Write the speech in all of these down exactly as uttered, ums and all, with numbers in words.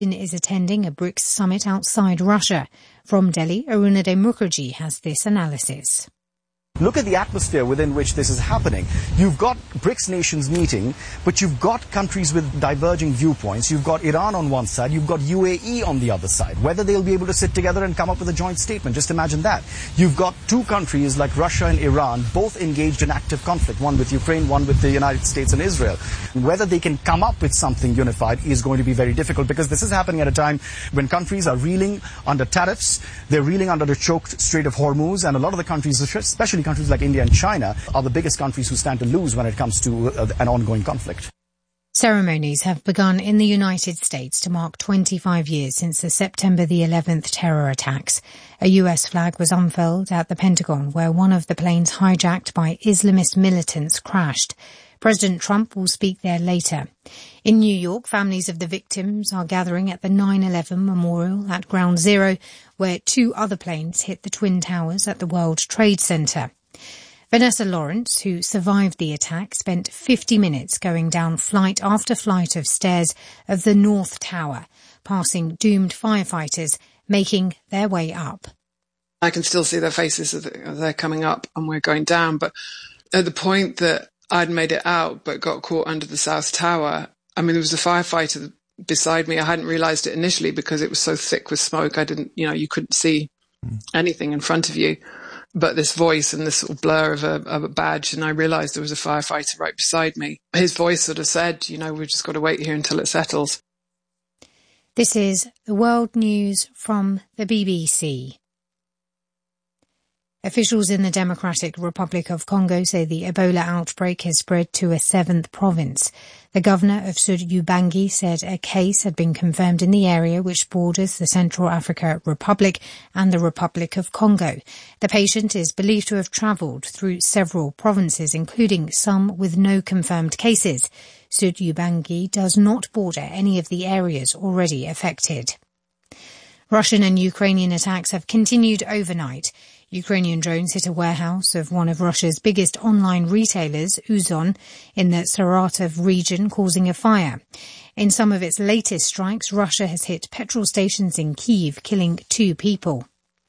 is attending a BRICS summit outside Russia. From Delhi, Arunadhay Mukherjee has this analysis. Look at the atmosphere within which this is happening. You've got BRICS nations meeting, but you've got countries with diverging viewpoints. You've got Iran on one side, you've got U A E on the other side. Whether they'll be able to sit together and come up with a joint statement, just imagine that. You've got two countries like Russia and Iran, both engaged in active conflict, one with Ukraine, one with the United States and Israel. Whether they can come up with something unified is going to be very difficult, because this is happening at a time when countries are reeling under tariffs, they're reeling under the choked Strait of Hormuz, and a lot of the countries, especially countries like India and China, are the biggest countries who stand to lose when it comes to uh, an ongoing conflict. Ceremonies have begun in the United States to mark twenty-five years since the September the eleventh terror attacks. A U S flag was unfurled at the Pentagon, where one of the planes hijacked by Islamist militants crashed. President Trump will speak there later. In New York, families of the victims are gathering at the nine eleven memorial at Ground Zero, where two other planes hit the Twin Towers at the World Trade Center. Vanessa Lawrence, who survived the attack, spent fifty minutes going down flight after flight of stairs of the North Tower, passing doomed firefighters making their way up. I can still see their faces as they're coming up and we're going down, but at the point that I'd made it out but got caught under the South Tower, I mean, there was a firefighter beside me. I hadn't realised it initially because it was so thick with smoke. I didn't, you know, you couldn't see anything in front of you. But this voice and this sort of blur of a, of a badge, and I realised there was a firefighter right beside me. His voice sort of said, you know, we've just got to wait here until it settles. This is the World News from the B B C. Officials in the Democratic Republic of Congo say the Ebola outbreak has spread to a seventh province. The governor of Sud Ubangi said a case had been confirmed in the area which borders the Central African Republic and the Republic of Congo. The patient is believed to have travelled through several provinces, including some with no confirmed cases. Sud Ubangi does not border any of the areas already affected. Russian and Ukrainian attacks have continued overnight. Ukrainian drones hit a warehouse of one of Russia's biggest online retailers, Uzon, in the Saratov region, causing a fire. In some of its latest strikes, Russia has hit petrol stations in Kyiv, killing two people.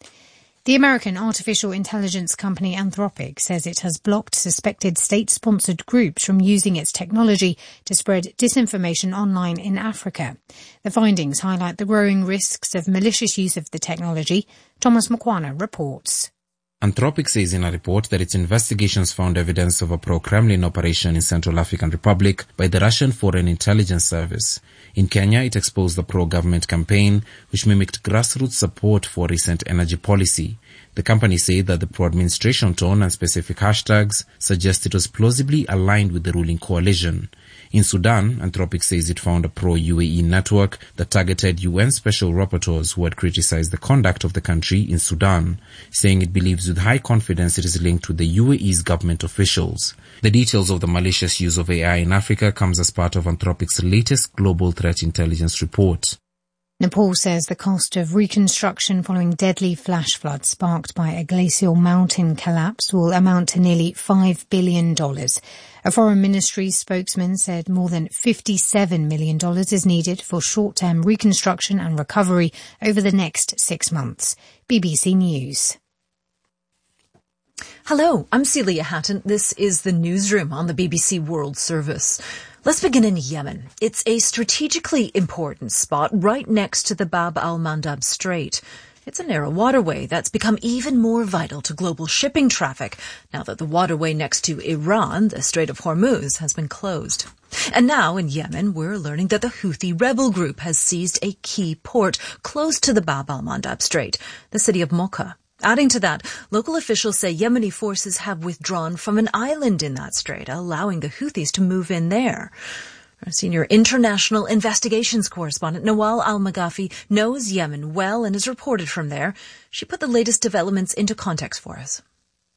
The American artificial intelligence company Anthropic says it has blocked suspected state-sponsored groups from using its technology to spread disinformation online in Africa. The findings highlight the growing risks of malicious use of the technology. Thomas Mukwana reports. Anthropic says in a report that its investigations found evidence of a pro-Kremlin operation in Central African Republic by the Russian Foreign Intelligence Service. In Kenya, it exposed the pro-government campaign, which mimicked grassroots support for recent energy policy. The company said that the pro-administration tone and specific hashtags suggest it was plausibly aligned with the ruling coalition. In Sudan, Anthropic says it found a pro-U A E network that targeted U N special rapporteurs who had criticized the conduct of the country in Sudan, saying it believes with high confidence it is linked with the U A E's government officials. The details of the malicious use of A I in Africa comes as part of Anthropic's latest Global Threat Intelligence report. Nepal says the cost of reconstruction following deadly flash floods sparked by a glacial mountain collapse will amount to nearly five billion dollars. A foreign ministry spokesman said more than fifty-seven million dollars is needed for short-term reconstruction and recovery over the next six months. B B C News. Hello, I'm Celia Hatton. This is the newsroom on the B B C World Service. Let's begin in Yemen. It's a strategically important spot right next to the Bab al-Mandab Strait. It's a narrow waterway that's become even more vital to global shipping traffic now that the waterway next to Iran, the Strait of Hormuz, has been closed. And now in Yemen, we're learning that the Houthi rebel group has seized a key port close to the Bab al-Mandab Strait, the city of Mocha. Adding to that, local officials say Yemeni forces have withdrawn from an island in that strait, allowing the Houthis to move in there. Our senior international investigations correspondent Nawal Al-Maghafi knows Yemen well and has reported from there. She put the latest developments into context for us.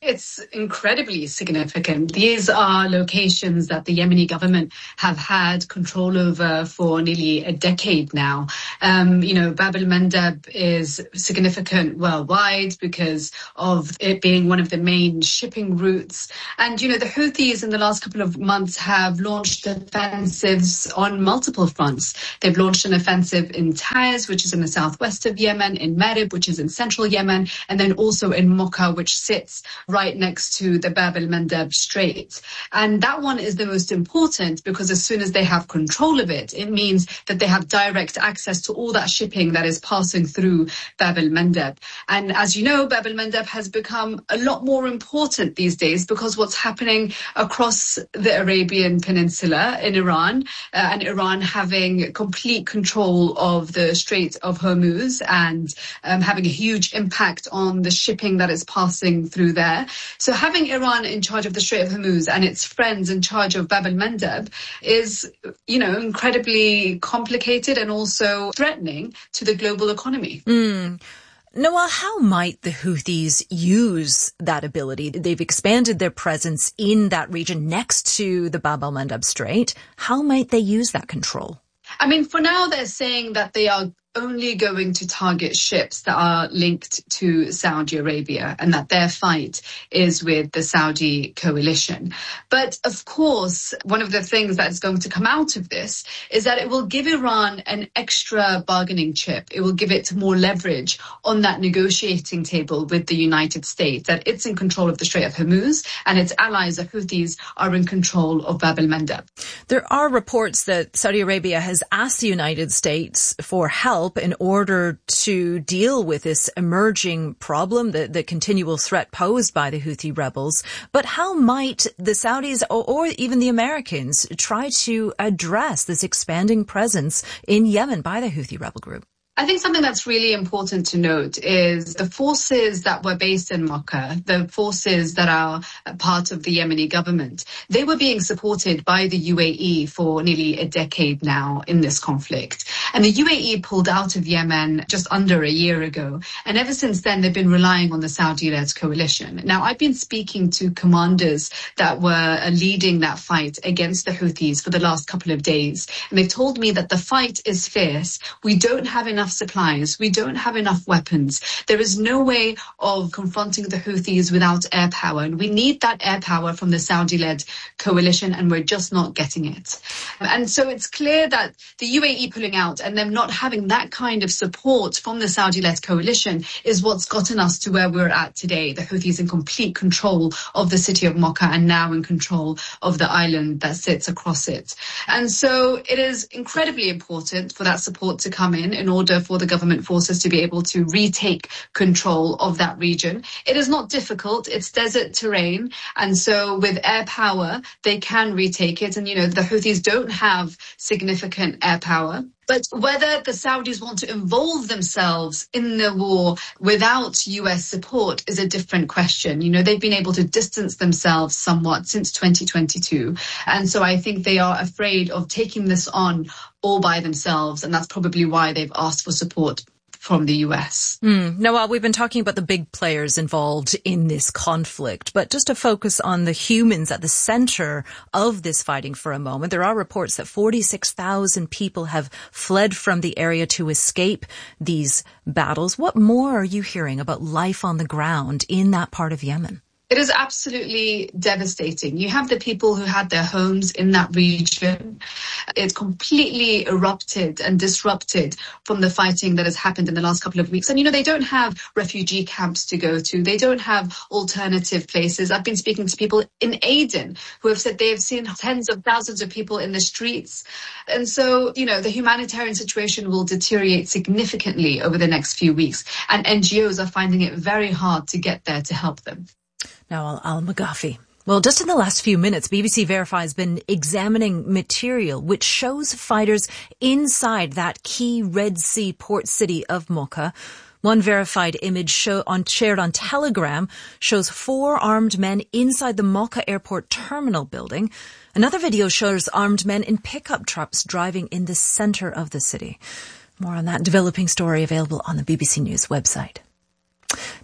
It's incredibly significant. These are locations that the Yemeni government have had control over for nearly a decade now. Um, you know, Bab el-Mandeb is significant worldwide because of it being one of the main shipping routes. And, you know, the Houthis in the last couple of months have launched offensives on multiple fronts. They've launched an offensive in Taiz, which is in the southwest of Yemen, in Marib, which is in central Yemen, and then also in Mocha, which sits right next to the Bab el-Mandeb Strait. And that one is the most important because as soon as they have control of it, it means that they have direct access to all that shipping that is passing through Bab el-Mandeb. And as you know, Bab el-Mandeb has become a lot more important these days because what's happening across the Arabian Peninsula in Iran, uh, and Iran having complete control of the Strait of Hormuz and um, having a huge impact on the shipping that is passing through there. So having Iran in charge of the Strait of Hormuz and its friends in charge of Bab el-Mandeb is, you know, incredibly complicated and also threatening to the global economy. Mm. Noel, how might the Houthis use that ability? They've expanded their presence in that region next to the Bab el-Mandeb Strait. How might they use that control? I mean, for now, they're saying that they are only going to target ships that are linked to Saudi Arabia and that their fight is with the Saudi coalition. But of course, one of the things that is going to come out of this is that it will give Iran an extra bargaining chip. It will give it more leverage on that negotiating table with the United States, that it's in control of the Strait of Hormuz and its allies, the Houthis, are in control of Bab el-Mandeb. There are reports that Saudi Arabia has asked the United States for help in order to deal with this emerging problem, the, the continual threat posed by the Houthi rebels. But how might the Saudis or, or even the Americans try to address this expanding presence in Yemen by the Houthi rebel group? I think something that's really important to note is the forces that were based in Mocha, the forces that are part of the Yemeni government, they were being supported by the U A E for nearly a decade now in this conflict. And the U A E pulled out of Yemen just under a year ago. And ever since then, they've been relying on the Saudi-led coalition. Now, I've been speaking to commanders that were leading that fight against the Houthis for the last couple of days. And they've told me that the fight is fierce. We don't have enough supplies. We don't have enough weapons. There is no way of confronting the Houthis without air power. And we need that air power from the Saudi-led coalition, and we're just not getting it. And so it's clear that the U A E pulling out and them not having that kind of support from the Saudi-led coalition is what's gotten us to where we're at today. The Houthis in complete control of the city of Mocha and now in control of the island that sits across it. And so it is incredibly important for that support to come in in order for the government forces to be able to retake control of that region. It is not difficult. It's desert terrain. And so with air power, they can retake it. And, you know, the Houthis don't have significant air power. But whether the Saudis want to involve themselves in the war without U S support is a different question. You know, they've been able to distance themselves somewhat since twenty twenty-two. And so I think they are afraid of taking this on all by themselves. And that's probably why they've asked for support from the U S. Mm. Noel, we've been talking about the big players involved in this conflict, but just to focus on the humans at the center of this fighting for a moment, there are reports that forty-six thousand people have fled from the area to escape these battles. What more are you hearing about life on the ground in that part of Yemen? It is absolutely devastating. You have the people who had their homes in that region. It's completely erupted and disrupted from the fighting that has happened in the last couple of weeks. And, you know, they don't have refugee camps to go to. They don't have alternative places. I've been speaking to people in Aden who have said they have seen tens of thousands of people in the streets. And so, you know, the humanitarian situation will deteriorate significantly over the next few weeks. And N G Os are finding it very hard to get there to help them. Now, Al-Maghafi. Well, just in the last few minutes, B B C Verify has been examining material which shows fighters inside that key Red Sea port city of Mocha. One verified image show on, shared on Telegram shows four armed men inside the Mocha airport terminal building. Another video shows armed men in pickup trucks driving in the center of the city. More on that developing story available on the B B C News website.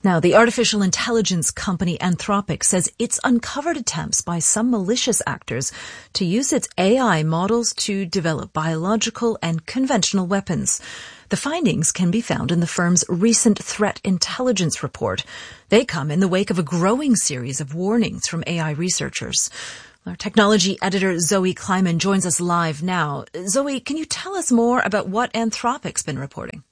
Now, the artificial intelligence company Anthropic says it's uncovered attempts by some malicious actors to use its A I models to develop biological and conventional weapons. The findings can be found in the firm's recent threat intelligence report. They come in the wake of a growing series of warnings from A I researchers. Our technology editor Zoe Kleiman joins us live now. Zoe, can you tell us more about what Anthropic's been reporting?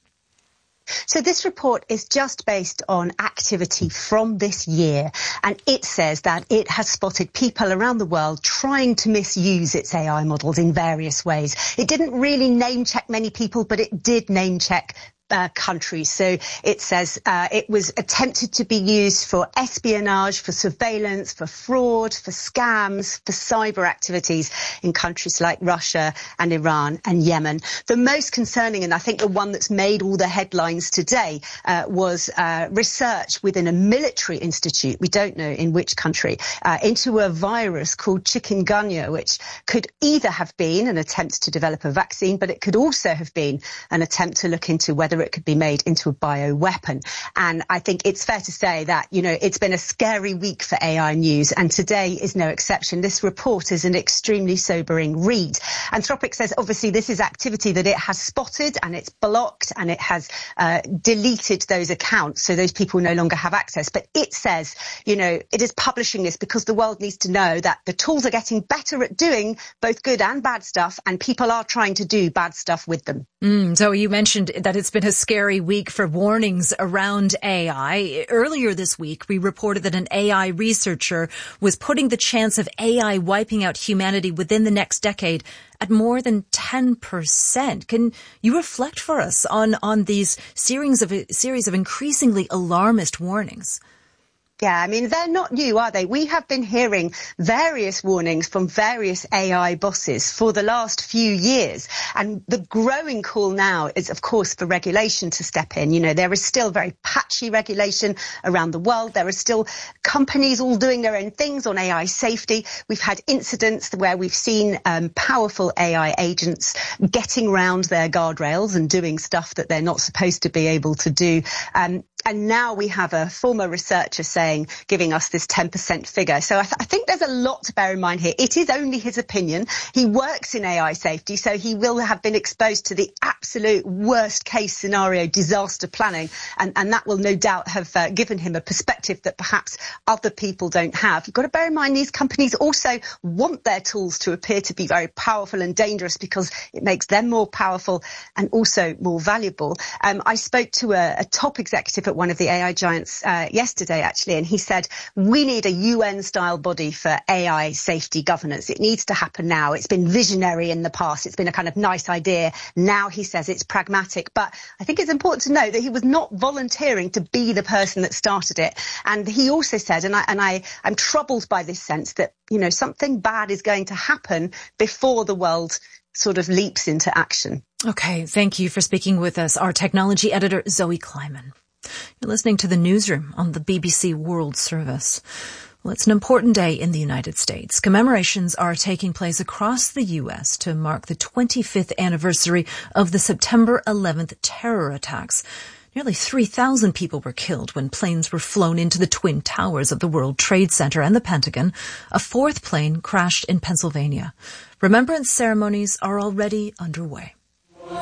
So this report is just based on activity from this year, and it says that it has spotted people around the world trying to misuse its A I models in various ways. It didn't really name check many people, but it did name check Uh, countries. So it says uh, it was attempted to be used for espionage, for surveillance, for fraud, for scams, for cyber activities in countries like Russia and Iran and Yemen. The most concerning, and I think the one that's made all the headlines today, uh, was uh, research within a military institute, we don't know in which country, uh, into a virus called chikungunya, which could either have been an attempt to develop a vaccine, but it could also have been an attempt to look into whether it could be made into a bioweapon. And I think it's fair to say that, you know, it's been a scary week for A I news, and today is no exception. This report is an extremely sobering read. Anthropic says obviously this is activity that it has spotted, and it's blocked, and it has uh, deleted those accounts, so those people no longer have access. But it says, you know, it is publishing this because the world needs to know that the tools are getting better at doing both good and bad stuff, and people are trying to do bad stuff with them. Mm, so you mentioned that it's been a scary week for warnings around A I. Earlier this week, we reported that an A I researcher was putting the chance of A I wiping out humanity within the next decade at more than ten percent. Can you reflect for us on, on these series of, series of increasingly alarmist warnings? Yeah, I mean, they're not new, are they? We have been hearing various warnings from various A I bosses for the last few years. And the growing call now is, of course, for regulation to step in. You know, there is still very patchy regulation around the world. There are still companies all doing their own things on A I safety. We've had incidents where we've seen um, powerful A I agents getting around their guardrails and doing stuff that they're not supposed to be able to do. Um, And now we have a former researcher saying, giving us this ten percent figure. So I, th- I think there's a lot to bear in mind here. It is only his opinion. He works in A I safety, so he will have been exposed to the absolute worst case scenario disaster planning. And, and that will no doubt have uh, given him a perspective that perhaps other people don't have. You've got to bear in mind these companies also want their tools to appear to be very powerful and dangerous because it makes them more powerful and also more valuable. Um, I spoke to a, a top executive at one of the A I giants uh, yesterday, actually, and he said, we need a U N-style body for A I safety governance. It needs to happen now. It's been visionary in the past. It's been a kind of nice idea. Now he says it's pragmatic. But I think it's important to note that he was not volunteering to be the person that started it. And he also said, and, I, and I, I'm troubled by this sense that, you know, something bad is going to happen before the world sort of leaps into action. Okay, thank you for speaking with us, our technology editor, Zoe Kleiman. You're listening to the Newsroom on the B B C World Service. Well, it's an important day in the United States. Commemorations are taking place across the U S to mark the twenty-fifth anniversary of the September eleventh terror attacks. Nearly three thousand people were killed when planes were flown into the Twin Towers of the World Trade Center and the Pentagon. A fourth plane crashed in Pennsylvania. Remembrance ceremonies are already underway.